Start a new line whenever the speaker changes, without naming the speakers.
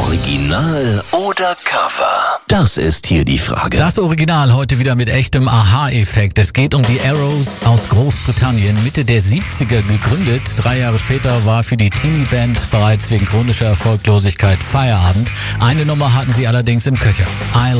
Original oder Cover? Das ist hier die Frage.
Das Original heute wieder mit echtem Aha-Effekt. Es geht um die Arrows aus Großbritannien, Mitte der 70er gegründet. 3 Jahre später war für die Teenie-Band bereits wegen chronischer Erfolglosigkeit Feierabend. Eine Nummer hatten sie allerdings im Köcher.